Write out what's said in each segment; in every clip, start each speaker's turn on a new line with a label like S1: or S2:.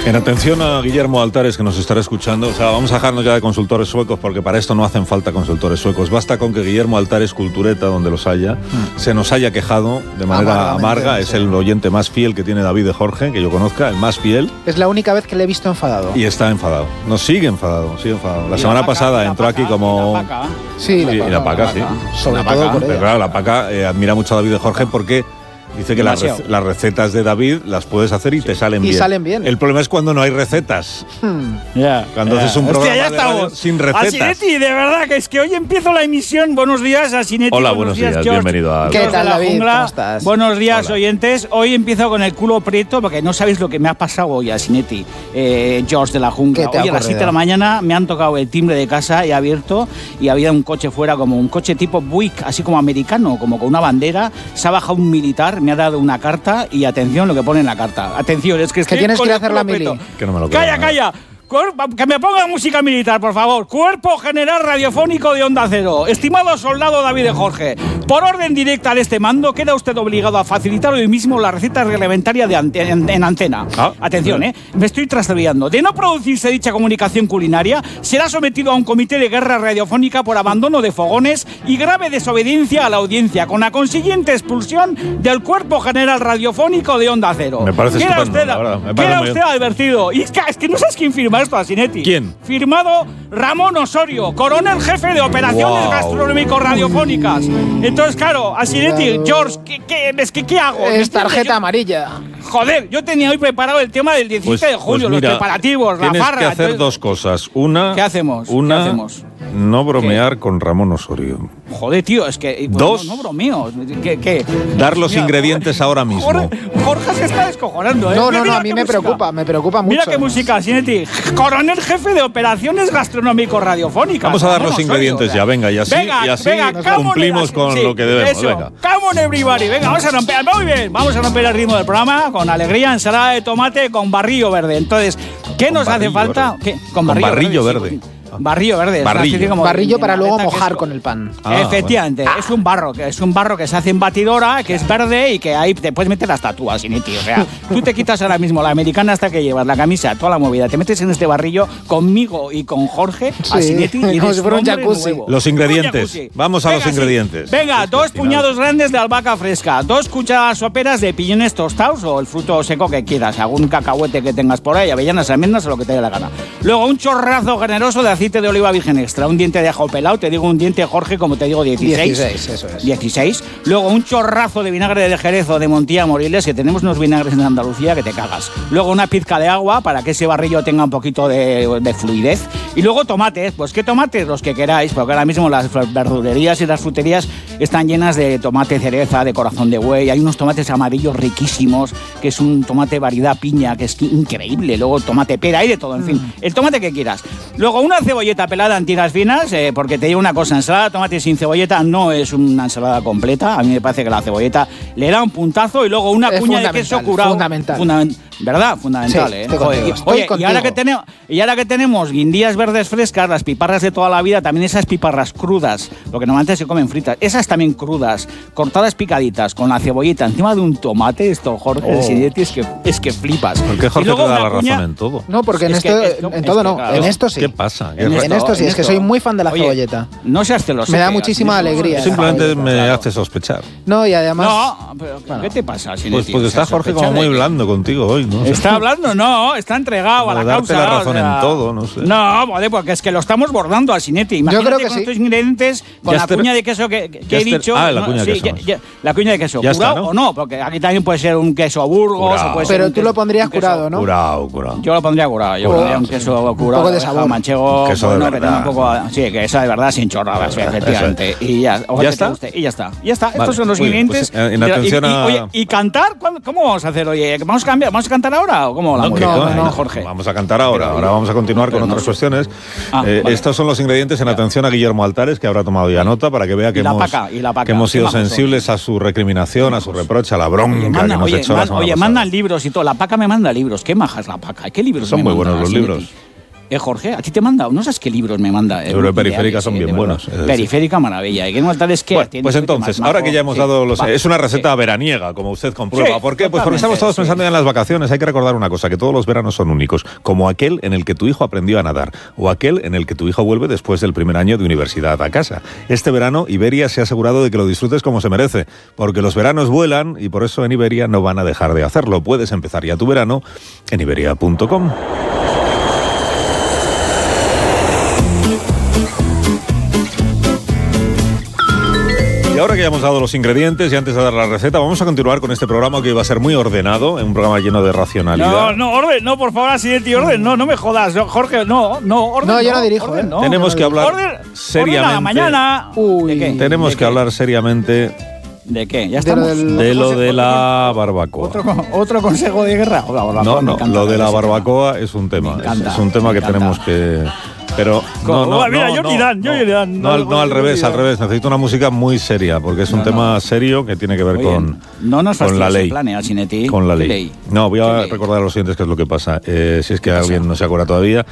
S1: En atención a Guillermo Altares, que nos estará escuchando, o sea, vamos a dejarnos ya de consultores suecos, porque para esto no hacen falta consultores suecos. Basta con que Guillermo Altares, cultureta, donde los haya, se nos haya quejado de manera amarga. Es el oyente más fiel que tiene David de Jorge, que yo conozca, el más fiel.
S2: Es la única vez que le he visto enfadado.
S1: Y está enfadado. Nos sigue enfadado, sigue enfadado. La semana pasada entró aquí como...
S2: Sí,
S1: la Paca, sí.
S2: Sobre todo por ella.
S1: Pero claro, la Paca admira mucho a David de Jorge porque... Dice que las recetas de David las puedes hacer y te salen bien.
S2: Y salen bien.
S1: El problema es cuando no hay recetas. Cuando haces un programa de radio sin recetas.
S3: Asinetti, de verdad, que es que hoy empiezo la emisión. Buenos días, Asinetti.
S1: Hola, buenos días,
S3: George.
S1: bienvenido a...
S2: ¿Qué tal, David? ¿Cómo estás?
S3: Buenos días,
S1: Hola.
S3: oyentes. Hoy empiezo con el culo prieto porque no sabéis lo que me ha pasado hoy, Asinetti. George de la Jungla. Hoy a las 7 de la mañana me han tocado el timbre de casa, he abierto y había un coche fuera, como un coche tipo Buick, así como americano, como con una bandera. Se ha bajado un militar, me ha dado una carta y atención lo que pone en la carta. Atención, es que estoy
S2: tienes que ir a hacer la
S3: mili.
S1: Que no me lo creo.
S3: Calla. Que me ponga música militar, por favor. Cuerpo General Radiofónico de Onda Cero. Estimado soldado David de Jorge, por orden directa de este mando, queda usted obligado a facilitar hoy mismo la receta reglamentaria en antena. Atención, me estoy trastabillando. De no producirse dicha comunicación culinaria, será sometido a un comité de guerra radiofónica por abandono de fogones y grave desobediencia a la audiencia, con la consiguiente expulsión del Cuerpo General Radiofónico de Onda Cero.
S1: Me parece estupendo, la verdad.
S3: Queda usted advertido. Y es que no sabes quién firma esto, Asinetti.
S1: ¿Quién?
S3: Firmado Ramón Osorio, coronel jefe de operaciones gastronómico-radiofónicas. Entonces, claro, Asinetti, George, ¿qué hago?
S2: Es tarjeta amarilla.
S3: Joder, yo tenía hoy preparado el tema del 17 de julio,
S1: mira,
S3: los preparativos, la farra.
S1: Tienes que hacer dos cosas. Una...
S3: ¿Qué hacemos?
S1: No bromear con Ramón Osorio.
S3: Joder, tío, es que...
S1: Dos.
S3: No bromeo. ¿Qué?
S1: Dar los ingredientes ahora mismo.
S3: Jorge se está descojonando, ¿eh?
S2: No, a mí me preocupa mucho.
S3: Mira qué música, Asinetti. Coronel jefe de operaciones gastronómico-radiofónicas.
S1: Vamos a dar los ingredientes ya, venga, y así cumplimos con lo que debemos. Venga.
S3: Come on, everybody. Venga, vamos a romper. Muy bien, vamos a romper el ritmo del programa con alegría, ensalada de tomate con barrillo verde. Entonces, ¿qué nos hace falta?
S1: Con barrillo verde.
S3: Sí. Barrillo verde.
S2: Barrillo para luego mojar con el pan.
S3: Efectivamente, es un barro que se hace en batidora, que es verde y que ahí te puedes meter hasta tú, Asinetti. O sea, tú te quitas ahora mismo la americana hasta que llevas, la camisa, toda la movida, te metes en este barrillo conmigo y con Jorge, Asinetti, y
S2: como si fuera un jacuzzi.
S1: Los ingredientes. Vamos a los ingredientes.
S3: Venga, 2 puñados grandes de albahaca fresca, 2 cucharadas soperas de piñones tostados o el fruto seco que quieras, algún cacahuete que tengas por ahí, avellanas, almendras o lo que te dé la gana. Luego un chorrazo generoso de aceite de oliva virgen extra, un diente de ajo pelado, te digo un diente, Jorge, como te digo, 16.
S2: 16, eso es.
S3: 16. Luego un chorrazo de vinagre de Jerez o de Montilla Moriles, que tenemos unos vinagres en Andalucía que te cagas. Luego una pizca de agua para que ese barrillo tenga un poquito de fluidez. Y luego tomates, pues ¿qué tomates? Los que queráis, porque ahora mismo las verdulerías y las fruterías están llenas de tomate cereza, de corazón de buey. Hay unos tomates amarillos riquísimos, que es un tomate variedad piña, que es increíble. Luego tomate pera, hay de todo, en fin. El tomate que quieras. Luego una cebolleta pelada en tiras finas, porque te digo una cosa, ensalada de tomate sin cebolleta no es una ensalada completa. A mí me parece que la cebolleta le da un puntazo y luego una cuña de queso curado. ¿Verdad? Fundamental,
S2: sí,
S3: Joder. Oye, y ahora que tenemos guindillas verdes frescas, las piparras de toda la vida, también esas piparras crudas, porque normalmente se comen fritas, esas también crudas, cortadas picaditas, con la cebollita encima de un tomate, esto, Jorge, es que flipas.
S1: ¿Por qué Jorge te da la razón en todo?
S2: No, porque en todo no, en esto sí.
S1: ¿Qué pasa?
S2: En esto sí, es que soy muy fan de la cebolleta.
S3: No seas celoso.
S2: Me da muchísima alegría.
S1: Simplemente me hace sospechar.
S2: No, y además...
S3: No, pero ¿qué te pasa?
S1: Pues porque está Jorge como muy blando contigo hoy, ¿no?
S3: Está hablando, no, está entregado a la causa.
S1: Darte la razón en todo, no sé.
S3: No, joder, porque es que lo estamos bordando, Asinetti. Imagínate
S2: yo creo que
S3: con estos ingredientes, con la cuña de queso que he dicho.
S1: La cuña de queso.
S3: La cuña de queso. ¿Curado o no? Porque aquí también puede ser un queso Burgos. O puede ser
S2: pero tú lo pondrías curado, ¿no?
S1: Curado.
S3: Yo lo pondría curado. Yo pondría un queso curado.
S2: Un poco de sabor.
S3: Manchego.
S1: Queso de verdad.
S3: Sí, que eso de verdad sin chorradas, efectivamente. Y ya está. Y ya está. Estos son los ingredientes.
S1: En atención a...
S3: ¿Y cantar? ¿Cómo vamos a hacer? Oye, ¿vamos a cambiar? ¿Vamos a cantar ahora o cómo vamos?
S1: No, Jorge. Vamos a cantar ahora. Ahora vamos a continuar con otras cuestiones. Vale. Estos son los ingredientes en atención a Guillermo Altares, que habrá tomado ya nota para que vea que hemos sido sensibles a su recriminación, a su reproche, a la bronca que nos echó la semana pasada.
S3: Mandan libros y todo. La Paca me manda libros. ¿Qué maja es la Paca? ¿Qué libros
S1: son
S3: me
S1: muy
S3: manda,
S1: buenos los libros.
S3: Jorge, a ti te manda, no sabes qué libros me manda.
S1: Pero Periférica son bien buenos.
S3: Periférica, maravilla. Y Guillermo Altares, ¿qué?
S1: Bueno, pues entonces, ahora que ya hemos dado es una receta veraniega, como usted comprueba.
S3: Sí,
S1: ¿Por qué? Pues porque estamos todos pensando ya en las vacaciones. Hay que recordar una cosa, que todos los veranos son únicos, como aquel en el que tu hijo aprendió a nadar, o aquel en el que tu hijo vuelve después del primer año de universidad a casa. Este verano, Iberia se ha asegurado de que lo disfrutes como se merece, porque los veranos vuelan y por eso en Iberia no van a dejar de hacerlo. Puedes empezar ya tu verano en iberia.com. Y ahora que ya hemos dado los ingredientes y antes de dar la receta, vamos a continuar con este programa que va a ser muy ordenado, un programa lleno de racionalidad.
S3: No, orden, no, por favor, Asinetti, orden, no me jodas, Jorge, orden.
S2: No, yo no dirijo,
S3: orden, no.
S1: Tenemos que hablar seriamente.
S3: Orden a la mañana.
S2: Uy.
S3: ¿De qué?
S1: Tenemos que hablar seriamente
S3: ¿De qué? Ya estamos.
S1: de lo de la barbacoa.
S3: ¿Otro consejo de guerra?
S1: No, lo de la barbacoa es un tema. Es un tema que tenemos que... Pero
S3: mira, Jordi Dan.
S1: No, al revés. Necesito una música muy seria, porque es un tema serio que tiene que ver con la ley. Con la ley. No, voy a recordar a los siguientes qué es lo que pasa. Si es que alguien no se acuerda todavía.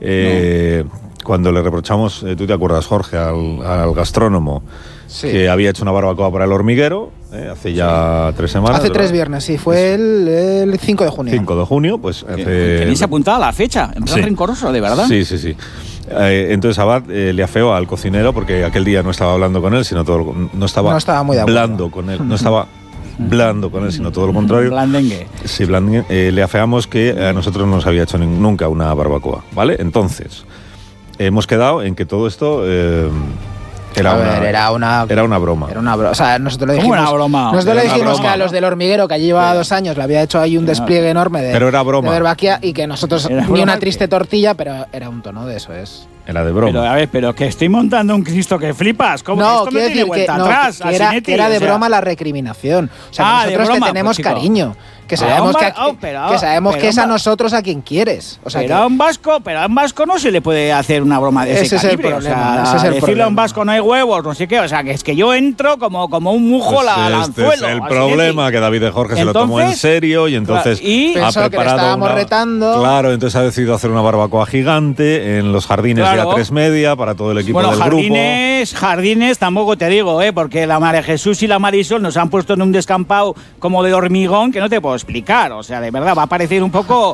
S1: Cuando le reprochamos, tú te acuerdas, Jorge, al gastrónomo, que había hecho una barbacoa para El Hormiguero, hace ya 3 semanas.
S2: Hace 3 viernes, sí, fue el 5 de junio.
S1: 5 de junio, pues hace...
S3: ¿Tenéis apuntada la fecha? En plan rencoroso, ¿de verdad?
S1: Sí. Entonces Abad le afeó al cocinero porque aquel día no estaba hablando con él, sino no estaba muy blando con él, no estaba blando con él, sino todo lo contrario.
S3: Blandengue.
S1: Sí, blandengue. Le afeamos que a nosotros no nos había hecho nunca una barbacoa, ¿vale? Entonces, hemos quedado en que todo esto... Era una broma.
S2: Era una broma. O sea, nosotros le dijimos,
S3: una broma?
S2: Nosotros le dijimos que a los del Hormiguero, que allí llevaba 2 años, le había hecho ahí un despliegue enorme de barbacoa y que nosotros ni una triste tortilla, pero era un tono de eso, es.
S1: Era de broma.
S3: Pero a ver, pero que estoy montando un Cristo que flipas. ¿Cómo
S2: no,
S3: esto no tiene vuelta atrás?
S2: Que era de broma la recriminación. O sea, que nosotros te tenemos cariño. Que sabemos que es a nosotros a quien quieres. O sea,
S3: pero a un vasco no se le puede hacer una broma de ese calibre. Decirle a un vasco no hay huevos, no sé qué. O sea, que es que yo entro como un mujo al anzuelo.
S1: Este es el problema, que David de Jorge se lo tomó en serio y entonces
S2: ha preparado que le estábamos retando.
S1: Claro, entonces ha decidido hacer una barbacoa gigante en los jardines de A3 Media para todo el equipo del grupo.
S3: Jardines tampoco te digo, porque la María Jesús y la Marisol nos han puesto en un descampado como de hormigón que no te puedo explicar. O sea, de verdad, va a parecer un poco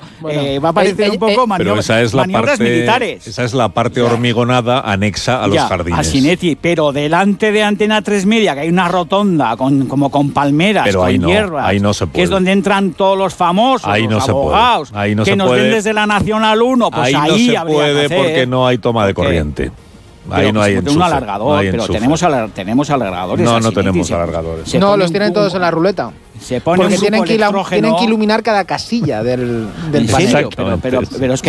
S3: maniobras militares.
S1: Esa es la parte hormigonada anexa a los jardines.
S3: Asinetti, pero delante de Antena 3 Media, que hay una rotonda como con palmeras,
S1: pero
S3: con hierbas,
S1: ahí no se puede.
S3: Que es donde entran todos los famosos,
S1: ahí
S3: los
S1: no
S3: abogados,
S1: ahí no
S3: que
S1: se
S3: nos
S1: puede.
S3: ven desde la Nacional 1, pues ahí
S1: no se puede porque no hay toma de corriente. Ahí no hay enchufe.
S3: Un alargador, pero tenemos alargadores.
S1: No tenemos alargadores.
S2: No, los tienen todos en la ruleta. Porque tienen que iluminar cada casilla del panel.
S3: Pero es que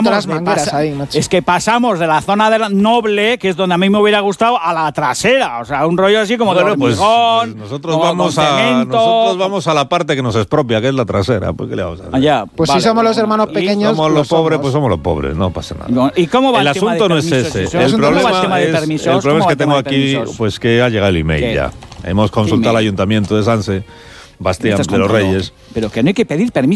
S3: pasamos de la zona noble, que es donde a mí me hubiera gustado, a la trasera. O sea, un rollo así como de hormigón.
S1: Pues nosotros vamos a la parte que nos expropia, que es la trasera. Pues, ¿qué le vamos a hacer?
S2: Pues si somos los hermanos pequeños.
S1: Somos los pobres, pues somos los pobres, no pasa nada.
S3: ¿Y cómo va
S1: el asunto no es ese. El problema es que tengo aquí, pues que ha llegado el email ya. Hemos consultado al Ayuntamiento de Sanse, Bastián de los Reyes.
S3: Pero que no hay que pedir permiso.